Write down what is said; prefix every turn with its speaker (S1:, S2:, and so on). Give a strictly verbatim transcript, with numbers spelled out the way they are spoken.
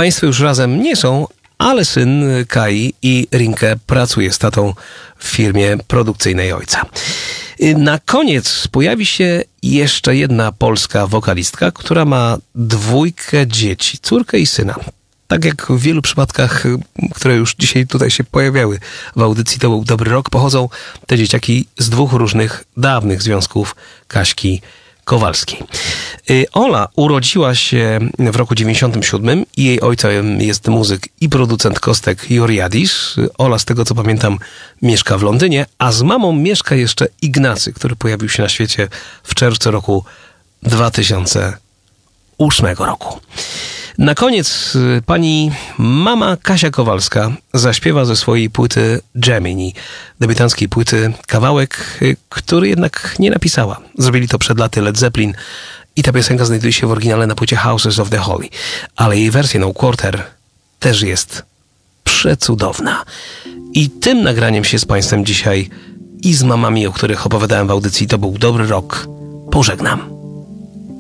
S1: Państwo już razem nie są, ale syn Kai i Rinke pracuje z tatą w firmie produkcyjnej ojca. Na koniec pojawi się jeszcze jedna polska wokalistka, która ma dwójkę dzieci, córkę i syna. Tak jak w wielu przypadkach, które już dzisiaj tutaj się pojawiały w audycji To był dobry rok, pochodzą te dzieciaki z dwóch różnych dawnych związków Kaśki Kowalskiej. Ola urodziła się w roku dziewięćdziesiątym siódmym i jej ojcem jest muzyk i producent Kostek Joriadis. Ola, z tego co pamiętam, mieszka w Londynie, a z mamą mieszka jeszcze Ignacy, który pojawił się na świecie w czerwcu roku dwa tysiące ósmego roku. Na koniec pani mama Kasia Kowalska zaśpiewa ze swojej płyty Gemini, debiutanckiej płyty, kawałek, który jednak nie napisała. Zrobili to przed laty Led Zeppelin i ta piosenka znajduje się w oryginale na płycie Houses of the Holy. Ale jej wersja No Quarter też jest przecudowna. I tym nagraniem się z Państwem dzisiaj i z mamami, o których opowiadałem w audycji To był dobry rok, pożegnam.